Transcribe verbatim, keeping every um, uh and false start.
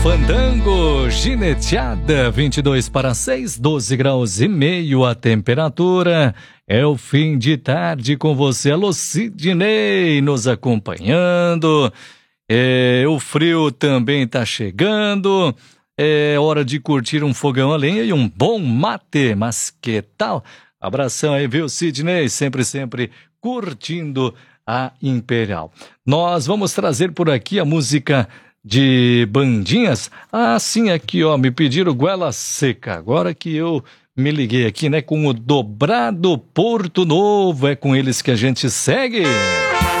Fandango, gineteada, vinte e dois para seis, doze graus e meio a temperatura. É o fim de tarde com você. Alô, Sidney, nos acompanhando. É, o frio também tá chegando. É hora de curtir um fogão a lenha e um bom mate. Mas que tal? Abração aí, viu, Sidney? Sempre, sempre curtindo a Imperial. Nós vamos trazer por aqui a música de Bandinhas. Ah, sim, aqui, ó, me pediram Goela Seca. Agora que eu me liguei aqui, né, com o Dobrado Porto Novo. É com eles que a gente segue.